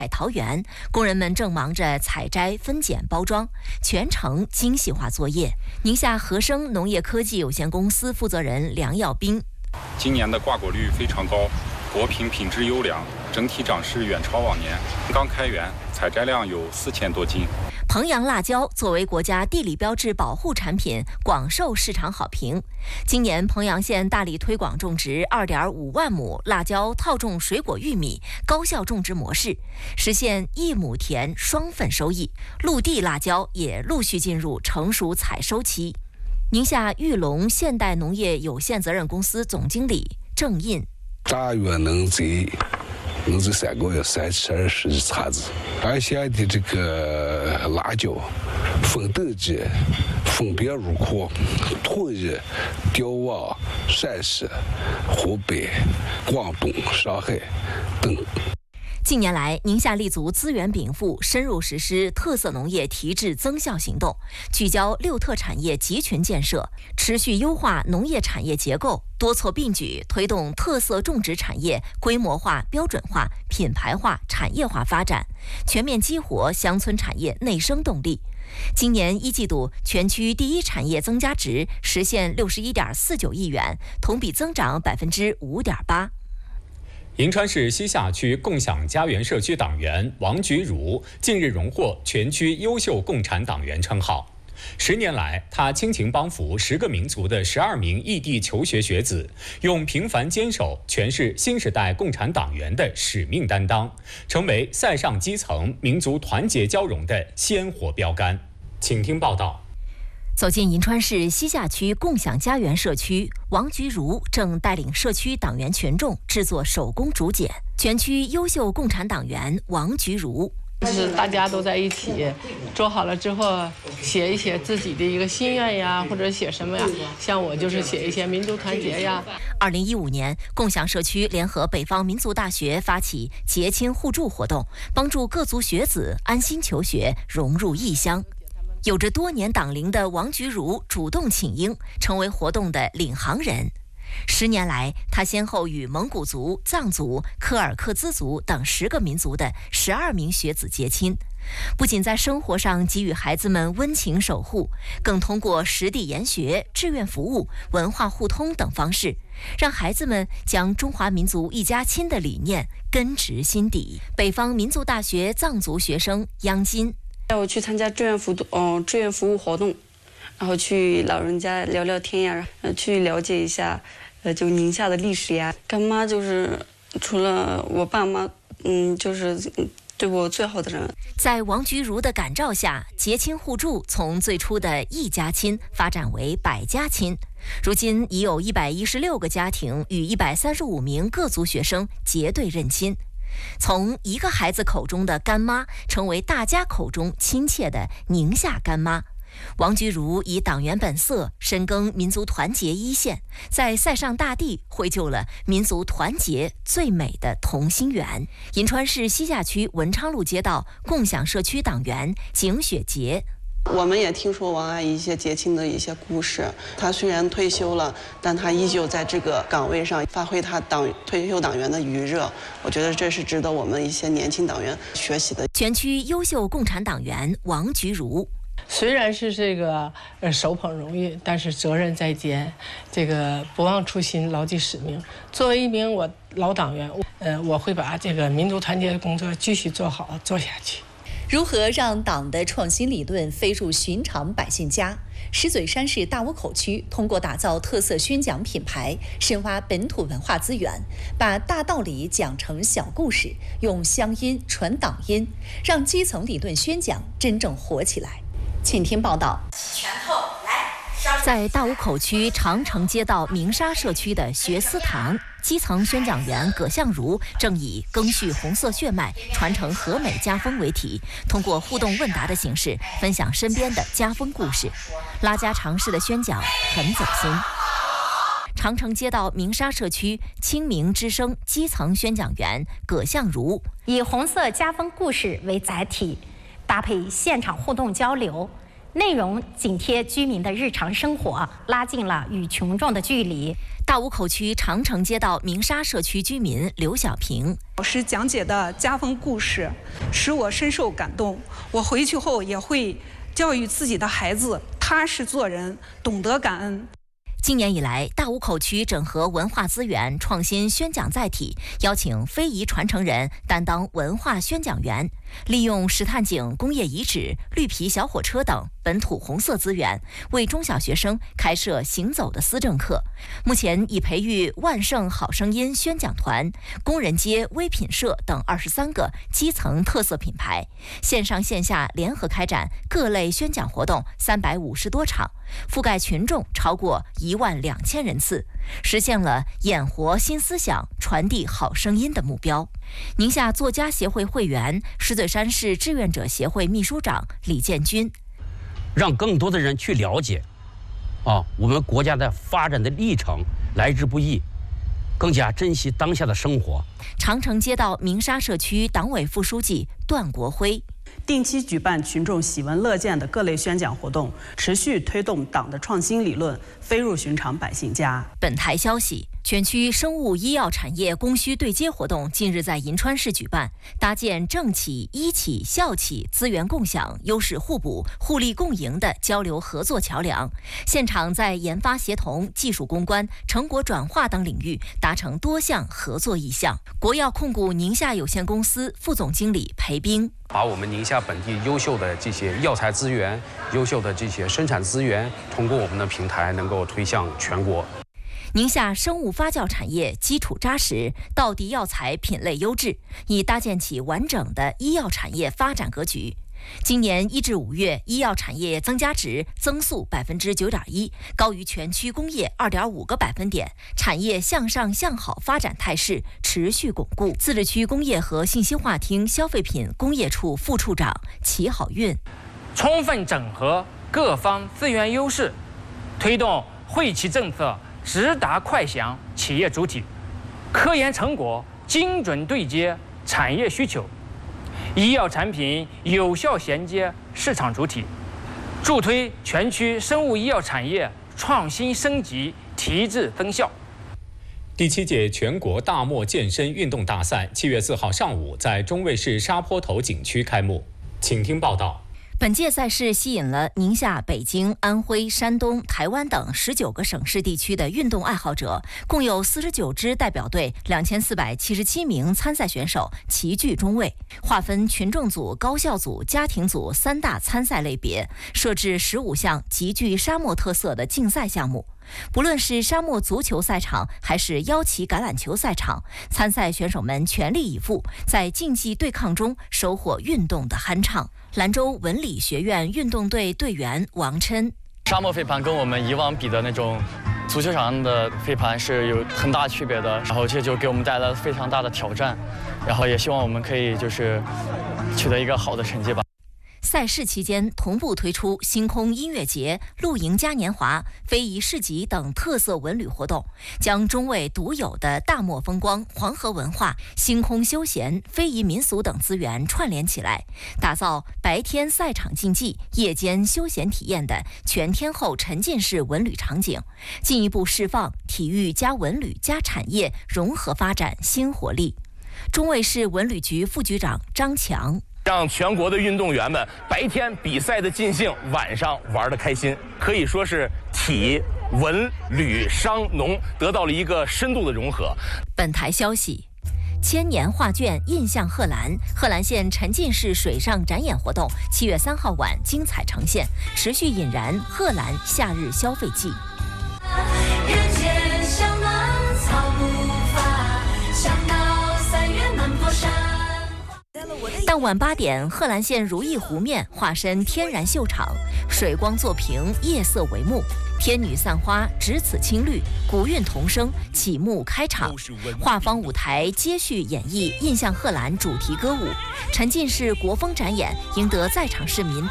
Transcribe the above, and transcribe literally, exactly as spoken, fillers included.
海桃园，工人们正忙着采摘、分拣、包装，全程精细化作业。宁夏和生农业科技有限公司负责人梁耀斌： 今年的挂果率非常高，果品品质优良，整体长势远超往年。刚开园，采摘量有四千多斤。 彭阳辣椒作为国家地理标志保护产品，广受市场好评。今年彭阳县大力推广种植 二点五万亩辣椒套种水果玉米高效种植模式，实现一亩田双份收益。陆地辣椒也陆续进入成熟采收期。宁夏玉龙现代农业有限责任公司总经理郑印： 大约能在能在三个月三七二十茬子。二线的这个辣椒分等级分别入库统一调往陕西、湖北、广东、上海等。 近年来，宁夏立足资源禀赋，深入实施特色农业提质增效行动，聚焦六特产业集群建设，持续优化农业产业结构，多措并举推动特色种植产业规模化、标准化、品牌化、产业化发展，全面激活乡村产业内生动力。今年一季度，全区第一产业增加值实现六十一点四九亿元，同比增长百分之五点八。 银川市西夏区共享家园社区党员王菊如近日荣获全区优秀共产党员称号。十年来，他倾情帮扶十个民族的十二名异地求学学子，用平凡坚守诠释新时代共产党员的使命担当，成为塞上基层民族团结交融的鲜活标杆。请听报道。 走进银川市西夏区共享家园社区，王菊如正带领社区党员群众制作手工竹简。全区优秀共产党员王菊如： 就是大家都在一起做好了之后，写一写自己的一个心愿呀，或者写什么呀。像我就是写一些民族团结呀。 二零一五年，共享社区联合北方民族大学发起结亲互助活动，帮助各族学子安心求学，融入异乡。有着多年党龄的王菊如主动请缨，成为活动的领航人。十年来，他先后与蒙古族、藏族、柯尔克孜族等十个民族的十二名学子结亲，不仅在生活上给予孩子们温情守护，更通过实地研学、志愿服务、文化互通等方式，让孩子们将中华民族一家亲的理念根植心底。北方民族大学藏族学生央金： 我去参加志愿服嗯、呃、志愿服务活动，然后去老人家聊聊天呀，呃，去了解一下，呃，就宁夏的历史呀。干妈就是除了我爸妈，嗯，就是对我最好的人。 在王菊如的感召下，结亲互助从最初的一家亲发展为百家亲，如今已有一百一十六个家庭与一百三十五名各族学生结对认亲。从一个孩子口中的干妈，成为大家口中亲切的宁夏干妈。王菊如以党员本色深耕民族团结一线，在塞上大地绘就了民族团结最美的同心圆。银川市西夏区文昌路街道共享社区党员景雪杰： 我们也听说王阿姨一些结亲的一些故事。她虽然退休了，但她依旧在这个岗位上发挥她党退休党员的余热。我觉得这是值得我们一些年轻党员学习的。 全区优秀共产党员王菊如： 虽然是这个呃手捧荣誉，但是责任在肩，这个不忘初心，牢记使命。作为一名我老党员，呃，我会把这个民族团结的工作继续做好做下去。 如何让党的创新理论飞入寻常百姓家？石嘴山市大窝口区通过打造特色宣讲品牌，深挖本土文化资源，把大道理讲成小故事，用乡音传党音，让基层理论宣讲真正火起来。请听报道。 拳头来，在大窝口区长城街道鸣沙社区的学思堂，基层宣讲员葛向如正以赓续红色血脉，传承和美家风为题，通过互动问答的形式，分享身边的家风故事，拉家常事的宣讲很走心。长城街道鸣沙社区清明之声基层宣讲员葛向如以红色家风故事为载体，搭配现场互动交流， 内容紧贴居民的日常生活，拉近了与群众的距离。 大沽口区长城街道鸣沙社区居民刘小平， 老师讲解的家风故事使我深受感动，我回去后也会教育自己的孩子踏实做人，懂得感恩。 今年以来，大沽口区整合文化资源，创新宣讲载体，邀请非遗传承人担当文化宣讲员，利用石炭井工业遗址、绿皮小火车等本土红色资源，为中小学生开设行走的思政课。目前已培育万盛好声音宣讲团、工人街微品社等二十三个基层特色品牌，线上线下联合开展各类宣讲活动三百五十多场，覆盖群众超过一万两千人次，实现了演活新思想、传递好声音的目标。宁夏作家协会会员、石嘴山市志愿者协会秘书长李建军， 让更多的人去了解，啊，我们国家的发展的历程来之不易，更加珍惜当下的生活。 长城街道鸣沙社区党委副书记段国辉， 定期举办群众喜闻乐见的各类宣讲活动，持续推动党的创新理论飞入寻常百姓家。 本台消息，全区生物医药产业供需对接活动近日在银川市举办，搭建政企、医企、校企资源共享、优势互补、互利共赢的交流合作桥梁。现场在研发协同、技术攻关、成果转化等领域达成多项合作意向。国药控股宁夏有限公司副总经理裴兵， 把我们宁夏本地优秀的这些药材资源、优秀的这些生产资源，通过我们的平台能够推向全国。 宁夏生物发酵产业基础扎实，道地药材品类优质，已搭建起完整的医药产业发展格局。今年一至五月，医药产业增加值增速百分之九点一，高于全区工业二点五个百分点，产业向上向好发展态势持续巩固。自治区工业和信息化厅消费品工业处副处长齐好运， 充分整合各方资源优势，推动惠企政策直达快详企业主体，科研成果精准对接产业需求，医药产品有效衔接市场主体，助推全区生物医药产业创新升级、提质增效。 第七届全国大漠健身运动大赛七月四号上午在中卫市沙坡头景区开幕，请听报道。 本届赛事吸引了宁夏、北京、安徽、山东、台湾等十九个省市地区的运动爱好者，共有四十九支代表队、两千四百七十七名参赛选手齐聚中卫，划分群众组、高校组、家庭组三大参赛类别，设置十五项极具沙漠特色的竞赛项目。不论是沙漠足球赛场还是腰旗橄榄球赛场，参赛选手们全力以赴，在竞技对抗中收获运动的酣畅。兰州文理学院运动队队员王琛， 沙漠飞盘跟我们以往比的那种足球场上的飞盘是有很大区别的，然后这就给我们带来了非常大的挑战，然后也希望我们可以就是取得一个好的成绩吧。 赛事期间同步推出星空音乐节、露营嘉年华、非遗市集等特色文旅活动，将中卫独有的大漠风光、黄河文化、星空休闲、非遗民俗等资源串联起来，打造白天赛场竞技、夜间休闲体验的全天候沉浸式文旅场景，进一步释放体育加文旅加产业融合发展新活力。中卫市文旅局副局长张强， 让全国的运动员们白天比赛的尽兴，晚上玩得开心，可以说是体文旅商农得到了一个深度的融合。 本台消息，千年画卷印象贺兰，贺兰县沉浸式水上展演活动七月三号晚精彩呈现，持续引燃贺兰夏日消费季。人间香暖草不发，香到三月南坡山。当晚八点，贺兰县如意湖面化身天然秀场，水光作屏，夜色为幕，天女散花，只此青绿，古韵童声启幕开场，画舫舞台接续演绎印象贺兰主题歌舞，沉浸式国风展演赢得在场市民